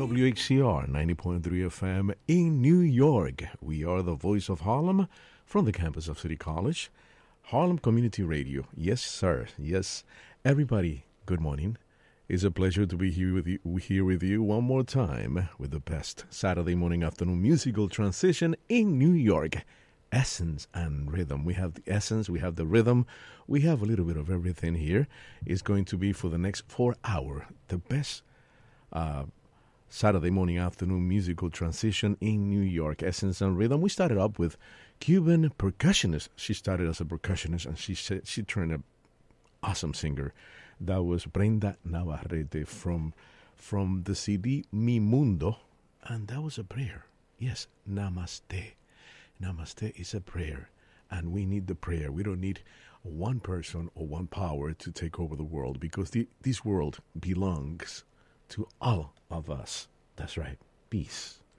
WHCR 90.3 FM in New York. We are the voice of Harlem from the campus of City College. Harlem Community Radio. Yes, sir. Yes. Everybody, good morning. It's a pleasure to be here with you one more time with the best Saturday morning afternoon musical transition in New York. Essence and rhythm. We have the essence, we have the rhythm, we have a little bit of everything here. It's going to be for the next 4 hours the best Saturday morning afternoon musical transition in New York. Essence and rhythm. We started up with Cuban percussionist. She started as a percussionist and she turned an awesome singer. That was Brenda Navarrete from the CD Mi Mundo, and that was a prayer. Yes, Namaste. Namaste is a prayer, and we need the prayer. We don't need one person or one power to take over the world, because this world belongs to all of us. That's right. Peace.